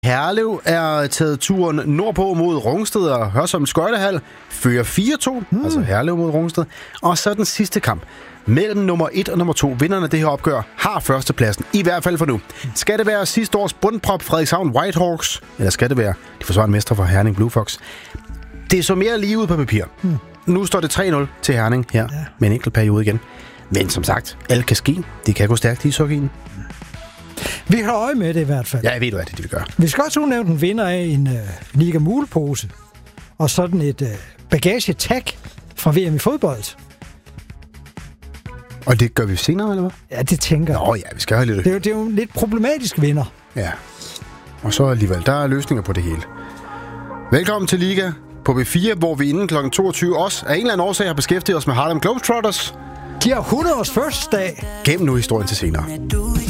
Herlev er taget turen nordpå mod Rungsted og Hørsholm Skøjtehal. Fører 4-2, altså Herlev mod Rungsted. Og så den sidste kamp. Mellem nummer 1 og nummer 2, vinderne af det her opgør, har førstepladsen. I hvert fald for nu. Skal det være sidste års bundprop Frederikshavn Whitehawks? Eller skal det være de forsvarende mestre for Herning Blue Fox? Det så mere lige ud på papir. Nu står det 3-0 til Herning her med en enkelt periode igen. Men som sagt, alt kan ske. Det kan gå stærkt i sokien. Vi har øje med det i hvert fald. Ja, jeg ved, hvad det vil gøre. Vi skal også udnævne en vinder af en Liga Mulepose. Og sådan et bagagetag fra VM i fodbold. Og det gør vi senere, eller hvad? Ja, det tænker jeg. Nå ja, vi skal have lidt. Det er jo en lidt problematisk vinder. Ja. Og så alligevel, der er løsninger på det hele. Velkommen til Liga på B4, hvor vi inden kl. 22 også af en eller anden årsag har beskæftiget os med Harlem Globetrotters. De har 100 års fødselsdag. Gem nu historien til senere.